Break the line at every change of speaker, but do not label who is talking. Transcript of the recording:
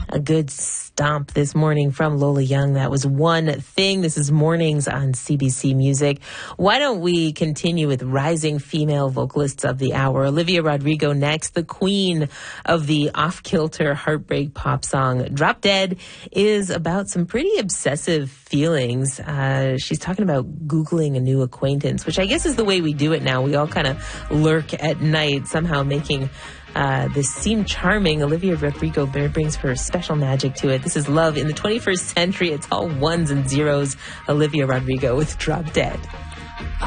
A good stomp this morning from Lola Young. That was One Thing. This is Mornings on CBC Music. Why don't we continue with rising female vocalists of the hour? Olivia Rodrigo next, the queen of the off-kilter heartbreak pop song. Drop Dead is about some pretty obsessive feelings. She's talking about Googling a new acquaintance, which I guess is the way we do it now. We all kind of lurk at night, somehow making this seem charming. Olivia Rodrigo brings her special magic to it. This is love in the 21st century. It's all ones and zeros. Olivia Rodrigo with Drop Dead.